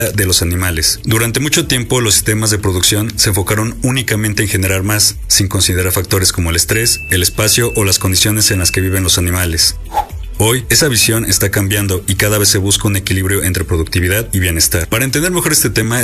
de los animales. Durante mucho tiempo los sistemas de producción se enfocaron únicamente en generar más, sin considerar factores como el estrés, el espacio o las condiciones en las que viven los animales. Hoy, esa visión está cambiando y cada vez se busca un equilibrio entre productividad y bienestar. Para entender mejor este tema,